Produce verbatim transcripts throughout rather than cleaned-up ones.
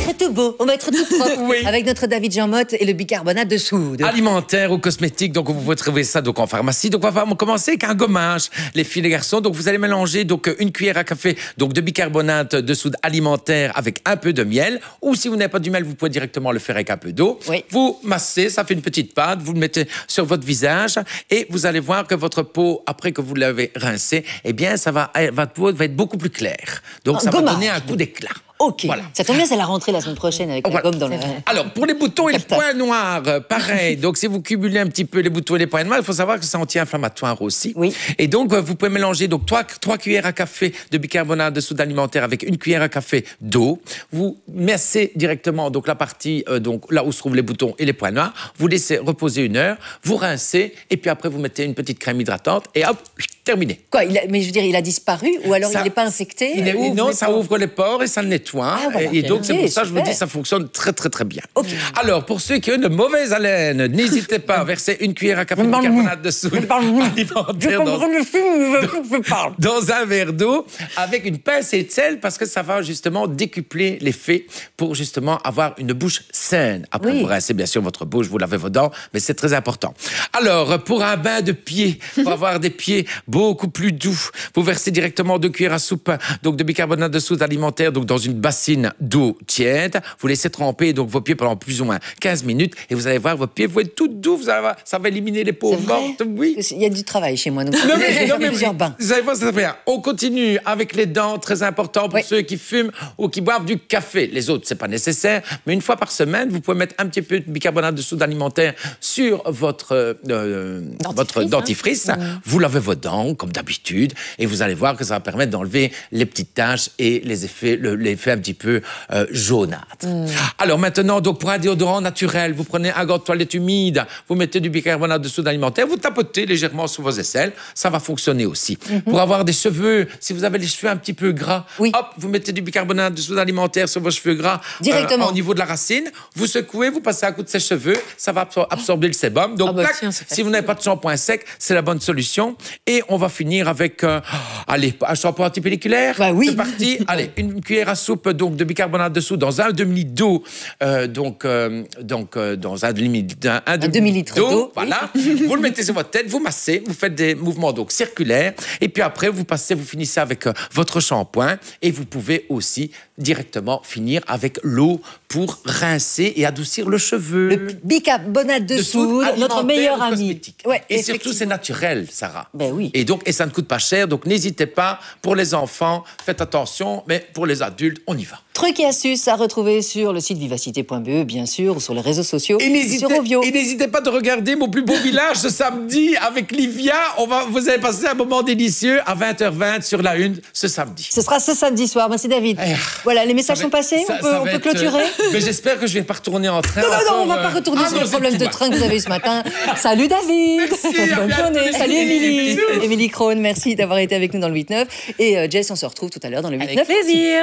être tout beau, on va être tout propre. Oui. Avec notre David Jean Motte et le bicarbonate de soude. Alimentaire ou cosmétique, donc vous pouvez trouver ça donc en pharmacie. Donc on va commencer avec un gommage, les filles et les garçons. Donc vous allez mélanger donc une cuillère à café donc de bicarbonate de soude alimentaire avec un peu de miel. Ou si vous n'avez pas du miel, vous pouvez directement le faire avec un peu d'eau. Oui. Vous massez, ça fait une petite pâte, vous le mettez sur votre visage et vous allez voir que votre peau, après que vous l'avez rincée, eh bien ça va, votre peau va être beaucoup plus claire. Donc Un ça gommage. va donner un coup d'éclat. Ok, Voilà. ça tombe bien, c'est la rentrée la semaine prochaine avec la Voilà. gomme dans le... Alors, pour les boutons et les Capteur. points noirs, euh, pareil. Donc, si vous cumulez un petit peu les boutons et les points noirs, il faut savoir que c'est anti-inflammatoire aussi. Oui. Et donc, euh, vous pouvez mélanger donc trois, trois cuillères à café de bicarbonate de soude alimentaire avec une cuillère à café d'eau. Vous massez directement donc la partie euh, donc là où se trouvent les boutons et les points noirs. Vous laissez reposer une heure. Vous rincez et puis après vous mettez une petite crème hydratante et hop, terminé. Quoi, il a, mais je veux dire, il a disparu ou alors Ça- il n'est pas infecté? Il est- Ouvre non, les ça pores. ouvre les pores et ça le nettoie. Ah, voilà. et, et donc, c'est pour Ok, ça que je vous super. dis, ça fonctionne très, très, très bien. Ok. Alors, pour ceux qui ont une mauvaise haleine, n'hésitez pas à verser une cuillère à café de bicarbonate de soude Je parle vous. Je alimentaire dans, comprends le film, je parle. dans un verre d'eau avec une pincée de sel parce que ça va justement décupler l'effet pour justement avoir une bouche saine. Après, Oui. vous rincez bien sûr votre bouche, vous lavez vos dents, mais c'est très important. Alors, pour un bain de pieds, pour avoir des pieds beaucoup plus doux, vous versez directement deux cuillères à soupe donc de bicarbonate de soude alimentaire donc dans une bassine d'eau tiède. Vous laissez tremper donc vos pieds pendant plus ou moins quinze minutes et vous allez voir vos pieds vont être tout doux. Vous allez voir, ça va éliminer les peaux C'est vrai? mortes. Oui. Il y a du travail chez moi, donc Non, je mais, vais non, faire mais plusieurs oui, bains. vous allez voir, c'est très bien. On continue avec les dents, très important pour Oui. ceux qui fument ou qui boivent du café. Les autres, c'est pas nécessaire, mais une fois par semaine, vous pouvez mettre un petit peu de bicarbonate de soude alimentaire sur votre euh, Dentifrice, votre hein. dentifrice. Mmh. Vous lavez vos dents comme d'habitude et vous allez voir que ça va permettre d'enlever les petites taches et les effets, le- l'effet un petit peu euh, jaunâtre. Mmh. Alors maintenant, donc pour un déodorant naturel, vous prenez un gant de toilette humide, vous mettez du bicarbonate de soude alimentaire, vous tapotez légèrement sous vos aisselles, ça va fonctionner aussi. Pour avoir des cheveux, si vous avez les cheveux un petit peu gras, Oui. hop, vous mettez du bicarbonate de soude alimentaire sur vos cheveux gras euh, Directement. au niveau de la racine, vous secouez, vous passez un coup de sèche-cheveux, ça va absor- absorber le sébum. Donc, Ah bah tac, tiens, c'est si vous n'avez pas de shampoing sec, c'est la bonne solution. Et on va finir avec, euh, allez, un shampoing antipelliculaire. Bah oui. C'est parti. Allez, une cuillère à soupe donc de bicarbonate de soude dans un demi-litre d'eau, euh, donc, euh, donc euh, dans un demi, un, un demi-litre d'eau, Voilà. Vous le mettez sur votre tête, vous massez, vous faites des mouvements donc circulaires, et puis après vous passez, vous finissez avec euh, votre shampoing, et vous pouvez aussi directement finir avec l'eau pour rincer et adoucir le cheveu. Le bicarbonate de, De soude, notre alimentaire meilleur ou ami. cosmétique. Ouais, et surtout, effectivement. c'est naturel, Sarah. Ben oui. Et donc, et ça ne coûte pas cher, donc n'hésitez pas. Pour les enfants, faites attention, mais pour les adultes, on y va. Trucs et astuces à retrouver sur le site vivacité point b e, bien sûr, ou sur les réseaux sociaux, Et n'hésitez, sur Ovio. et n'hésitez pas de regarder Mon plus beau village ce samedi avec Livia. On va, vous allez passer un moment délicieux à vingt heures vingt sur la une ce samedi. Ce sera ce samedi soir. Merci David. Eh, Voilà, les messages Ça sont va- passés. ça- on peut, ça on va peut être, clôturer. euh, Mais j'espère que je vais pas retourner en train. Non, non, non, on va encore, pas euh, retourner ah sur non, le problème de dites-moi. train que vous avez eu ce matin. Salut David. Merci, à Bonne bientôt, journée. les Salut filles. Émilie. Bisous. Émilie Krohn, merci d'avoir été avec nous dans le huit neuf. Et euh, Jess, on se retrouve tout à l'heure dans le huit neuf. Avec plaisir.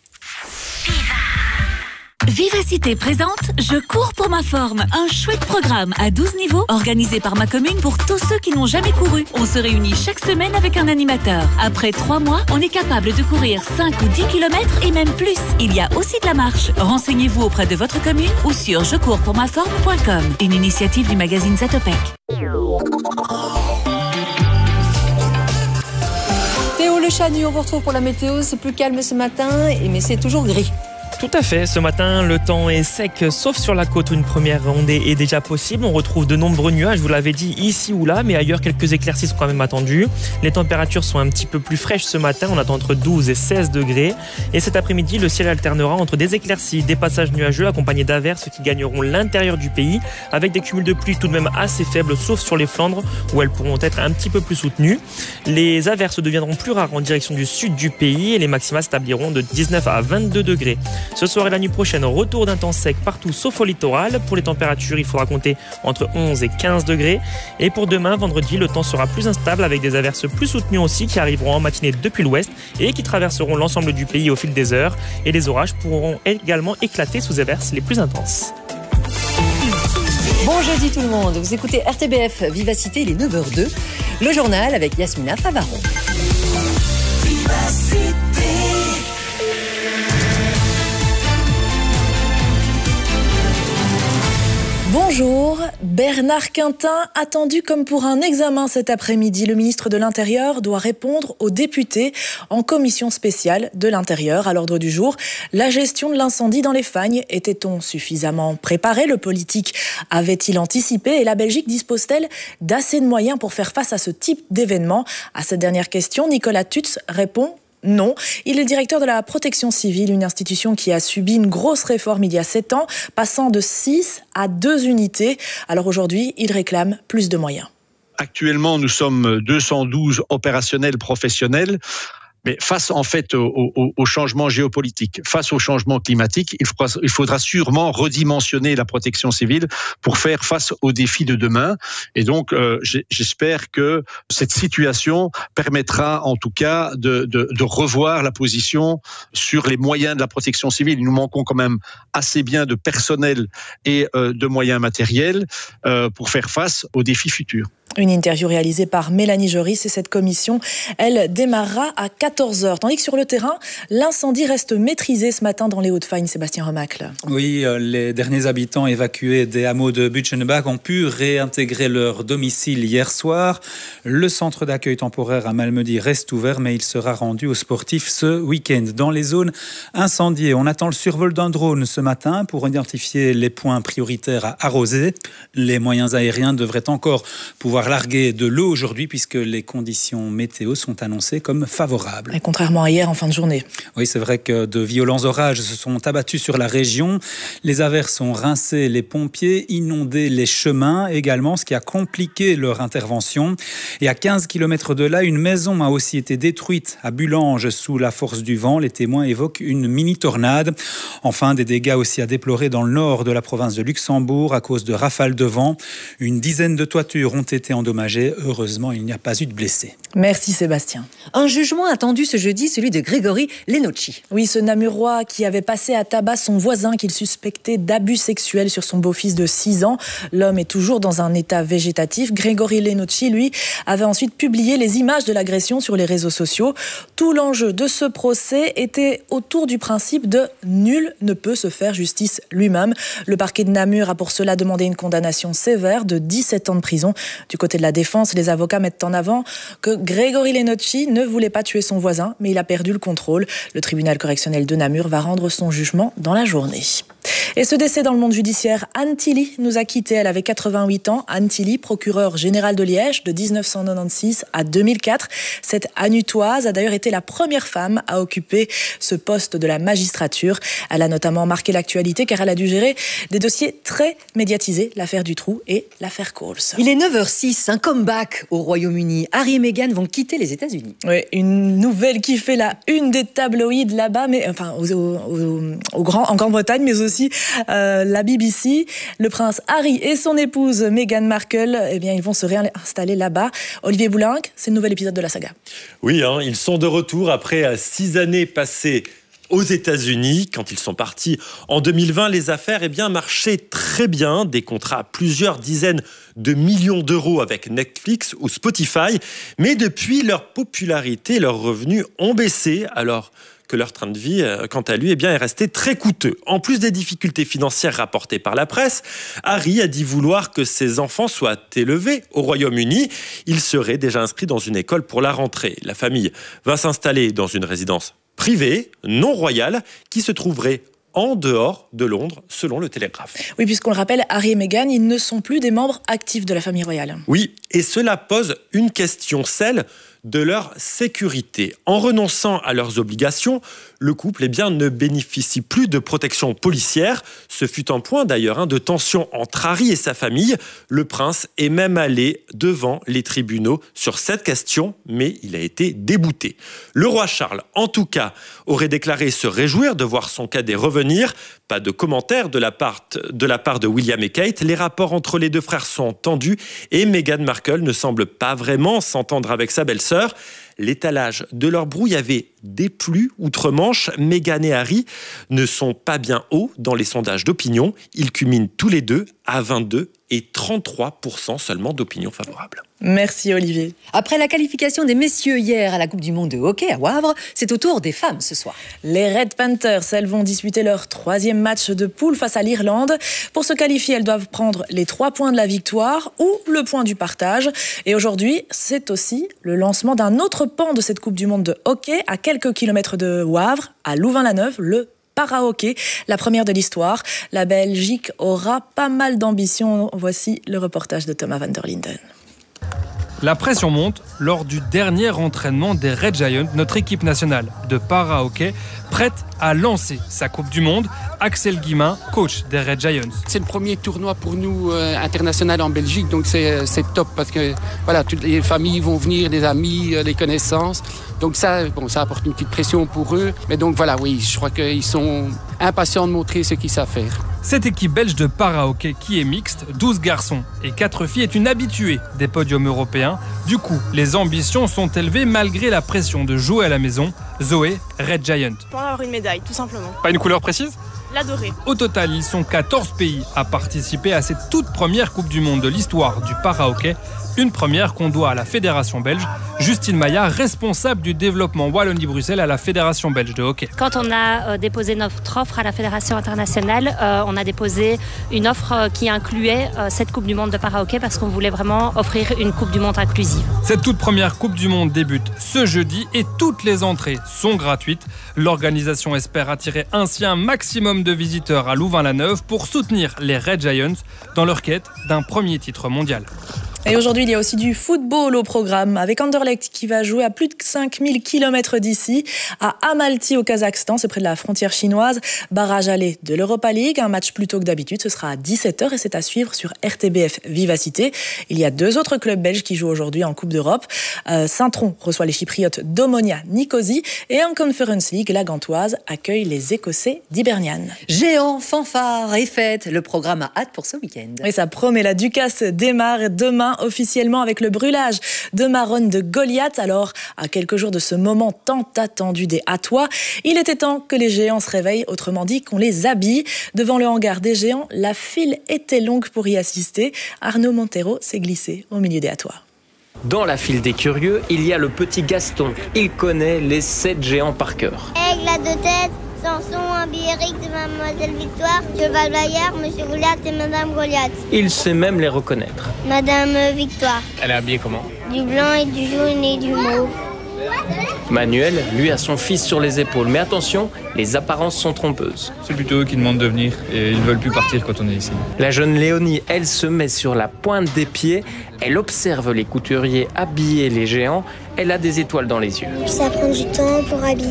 Vivacité présente Je cours pour ma forme, un chouette programme à douze niveaux organisé par ma commune pour tous ceux qui n'ont jamais couru. On se réunit chaque semaine avec un animateur. Après trois mois, on est capable de courir cinq ou dix kilomètres et même plus. Il y a aussi de la marche. Renseignez-vous auprès de votre commune ou sur je cours pour ma forme point com. Une initiative du magazine Zatopek. Théo Le Chanu, on vous retrouve pour la météo. C'est plus calme ce matin, et- mais c'est toujours gris. Tout à fait, ce matin le temps est sec sauf sur la côte où une première ondée est déjà possible. On retrouve de nombreux nuages, je vous l'avais dit, ici ou là, mais ailleurs quelques éclaircies sont quand même attendues. Les températures sont un petit peu plus fraîches ce matin, on attend entre douze et seize degrés. Et cet après-midi, le ciel alternera entre des éclaircies, des passages nuageux accompagnés d'averses qui gagneront l'intérieur du pays, avec des cumuls de pluie tout de même assez faibles, sauf sur les Flandres où elles pourront être un petit peu plus soutenues. Les averses deviendront plus rares en direction du sud du pays et les maxima s'établiront de dix-neuf à vingt-deux degrés. Ce soir et la nuit prochaine, retour d'un temps sec partout sauf au littoral. Pour les températures, il faudra compter entre onze et quinze degrés. Et pour demain, vendredi, le temps sera plus instable avec des averses plus soutenues aussi qui arriveront en matinée depuis l'ouest et qui traverseront l'ensemble du pays au fil des heures. Et les orages pourront également éclater sous averses les plus intenses. Bon jeudi tout le monde, vous écoutez R T B F Vivacité, il est neuf heures deux. Le journal avec Yasmina Favaron. Bonjour, Bernard Quintin, attendu comme pour un examen cet après-midi. Le ministre de l'Intérieur doit répondre aux députés en commission spéciale de l'Intérieur. À l'ordre du jour, la gestion de l'incendie dans les Fagnes. Était-on suffisamment préparé? Le politique avait-il anticipé? Et la Belgique dispose-t-elle d'assez de moyens pour faire face à ce type d'événement? À cette dernière question, Nicolas Tutz répond non. Il est directeur de la protection civile, une institution qui a subi une grosse réforme il y a sept ans, passant de six à deux unités. Alors aujourd'hui, il réclame plus de moyens. Actuellement, nous sommes deux cent douze opérationnels professionnels. Mais face en fait au, au, au changement géopolitique, face au changement climatique, il faudra, il faudra sûrement redimensionner la protection civile pour faire face aux défis de demain. Et donc, euh, j'espère que cette situation permettra en tout cas de, de, de revoir la position sur les moyens de la protection civile. Nous manquons quand même assez bien de personnel et euh, de moyens matériels euh, pour faire face aux défis futurs. Une interview réalisée par Mélanie Joris et cette commission, elle démarrera à quatorze heures. Tandis que sur le terrain, l'incendie reste maîtrisé ce matin dans les Hauts-de-Fagne. Sébastien Remacle. Oui, les derniers habitants évacués des hameaux de Butchenbach ont pu réintégrer leur domicile hier soir. Le centre d'accueil temporaire à Malmedy reste ouvert, mais il sera rendu aux sportifs ce week-end. Dans les zones incendiées, on attend le survol d'un drone ce matin pour identifier les points prioritaires à arroser. Les moyens aériens devraient encore pouvoir larguer de l'eau aujourd'hui puisque les conditions météo sont annoncées comme favorables. Et contrairement à hier en fin de journée. Oui, c'est vrai que de violents orages se sont abattus sur la région. Les averses ont rincé les pompiers, inondé les chemins également, ce qui a compliqué leur intervention. Et à quinze kilomètres de là, une maison a aussi été détruite à Bulange sous la force du vent. Les témoins évoquent une mini-tornade. Enfin, des dégâts aussi à déplorer dans le nord de la province de Luxembourg à cause de rafales de vent. Une dizaine de toitures ont été endommagé. Heureusement, il n'y a pas eu de blessés. Merci Sébastien. Un jugement attendu ce jeudi, celui de Grégory Lenocci. Oui, ce Namurois qui avait passé à tabac son voisin qu'il suspectait d'abus sexuels sur son beau-fils de six ans. L'homme est toujours dans un état végétatif. Grégory Lenocci, lui, avait ensuite publié les images de l'agression sur les réseaux sociaux. Tout l'enjeu de ce procès était autour du principe de nul ne peut se faire justice lui-même. Le parquet de Namur a pour cela demandé une condamnation sévère de dix-sept ans de prison. Du côté de la défense, les avocats mettent en avant que Grégory Lenocci ne voulait pas tuer son voisin, mais il a perdu le contrôle. Le tribunal correctionnel de Namur va rendre son jugement dans la journée. Et ce décès dans le monde judiciaire, Anne Tilly nous a quittés. Elle avait quatre-vingt-huit ans. Anne Tilly, procureure générale de Liège de dix-neuf cent quatre-vingt-seize à deux mille quatre. Cette Hanutoise a d'ailleurs été la première femme à occuper ce poste de la magistrature. Elle a notamment marqué l'actualité car elle a dû gérer des dossiers très médiatisés, l'affaire Dutroux et l'affaire Coles. Il est neuf heures six, un comeback au Royaume-Uni. Harry et Meghan vont quitter les États-Unis. Oui, une nouvelle qui fait la une des tabloïds là-bas, mais enfin au, au, au grand, en Grande-Bretagne, mais aussi euh, la B B C. Le prince Harry et son épouse Meghan Markle, eh bien, ils vont se réinstaller là-bas. Olivier Boulinck, c'est le nouvel épisode de la saga. Oui, hein, ils sont de retour après six années passées aux États-Unis. Quand ils sont partis en deux mille vingt, les affaires eh bien, marchaient très bien. Des contrats à plusieurs dizaines de millions d'euros avec Netflix ou Spotify. Mais depuis, leur popularité, leurs revenus ont baissé. Alors que leur train de vie, quant à lui, eh bien, est resté très coûteux. En plus des difficultés financières rapportées par la presse, Harry a dit vouloir que ses enfants soient élevés au Royaume-Uni. Il serait déjà inscrit dans une école pour la rentrée. La famille va s'installer dans une résidence privée, non royale, qui se trouverait en dehors de Londres, selon le Télégraphe. Oui, puisqu'on le rappelle, Harry et Meghan, ils ne sont plus des membres actifs de la famille royale. Oui, et cela pose une question, celle de leur sécurité. En renonçant à leurs obligations, le couple eh bien, ne bénéficie plus de protection policière. Ce fut un point d'ailleurs hein, de tension entre Harry et sa famille. Le prince est même allé devant les tribunaux sur cette question, mais il a été débouté. Le roi Charles, en tout cas, aurait déclaré se réjouir de voir son cadet revenir. Pas de commentaires de la part de, la part de William et Kate. Les rapports entre les deux frères sont tendus et Meghan Markle ne semble pas vraiment s'entendre avec sa belle-sœur. L'étalage de leur brouille avait déplu outre-Manche. Meghan et Harry ne sont pas bien hauts dans les sondages d'opinion. Ils culminent tous les deux à vingt-deux et trente-trois pour cent seulement d'opinion favorable. Merci Olivier. Après la qualification des messieurs hier à la Coupe du Monde de hockey à Wavre, c'est au tour des femmes ce soir. Les Red Panthers, elles vont disputer leur troisième match de poule face à l'Irlande. Pour se qualifier, elles doivent prendre les trois points de la victoire ou le point du partage. Et aujourd'hui, c'est aussi le lancement d'un autre pan de cette Coupe du Monde de hockey à quelques kilomètres de Wavre, à Louvain-la-Neuve, le para-hockey, la première de l'histoire. La Belgique aura pas mal d'ambition. Voici le reportage de Thomas van der Linden. La pression monte lors du dernier entraînement des Red Giants, notre équipe nationale de para-hockey, prête à lancer sa Coupe du Monde. Axel Guimain, coach des Red Giants. C'est le premier tournoi pour nous euh, international en Belgique, donc c'est, c'est top parce que voilà, toutes les familles vont venir, les amis, euh, les connaissances. Donc ça, bon, ça apporte une petite pression pour eux. Mais donc voilà, oui, je crois qu'ils sont impatients de montrer ce qu'ils savent faire. Cette équipe belge de para-hockey qui est mixte, douze garçons et quatre filles, est une habituée des podiums européens. Du coup, les ambitions sont élevées malgré la pression de jouer à la maison. Zoé, Red Giant. Pour avoir une médaille, tout simplement. Pas une couleur précise ? L'adorer. Au total, ils sont quatorze pays à participer à cette toute première Coupe du Monde de l'histoire du para-hockey. Une première qu'on doit à la Fédération belge. Justine Maillard, responsable du développement Wallonie-Bruxelles à la Fédération belge de hockey. Quand on a euh, déposé notre offre à la Fédération internationale, euh, on a déposé une offre euh, qui incluait euh, cette Coupe du Monde de para-hockey parce qu'on voulait vraiment offrir une Coupe du Monde inclusive. Cette toute première Coupe du Monde débute ce jeudi et toutes les entrées sont gratuites. L'organisation espère attirer ainsi un maximum de visiteurs à Louvain-la-Neuve pour soutenir les Red Giants dans leur quête d'un premier titre mondial. Et aujourd'hui, il y a aussi du football au programme avec Anderlecht qui va jouer à plus de cinq mille kilomètres d'ici, à Amalti au Kazakhstan, c'est près de la frontière chinoise. Barrage aller de l'Europa League, un match plus tôt que d'habitude, ce sera à dix-sept heures et c'est à suivre sur R T B F Vivacité. Il y a deux autres clubs belges qui jouent aujourd'hui en Coupe d'Europe. Euh, Saint-Tron reçoit les Chypriotes d'Omonia Nicosie et en Conference League, la Gantoise accueille les Écossais d'Hibernian. Géant, fanfare et fête, le programme a hâte pour ce week-end. Et ça promet, la Ducasse démarre demain officiellement avec le brûlage de Maronne de Goliath. Alors, à quelques jours de ce moment tant attendu des Hattois, il était temps que les géants se réveillent, autrement dit qu'on les habille. Devant le hangar des géants, la file était longue pour y assister. Arnaud Montero s'est glissé au milieu des Hattois. Dans la file des curieux, il y a le petit Gaston. Il connaît les sept géants par cœur. Aigle à deux têtes, Samson, Ambéric de Mademoiselle Victoire, Cheval Bayard, Monsieur Goliath et Madame Goliath. Il sait même les reconnaître. Madame Victoire. Elle est habillée comment? Du blanc et du jaune et du mauve. Manuel, lui, a son fils sur les épaules. Mais attention, les apparences sont trompeuses. C'est plutôt eux qui demandent de venir et ils ne veulent plus partir quand on est ici. La jeune Léonie, elle, se met sur la pointe des pieds. Elle observe les couturiers habiller les géants. Elle a des étoiles dans les yeux. Ça prend du temps pour habiller.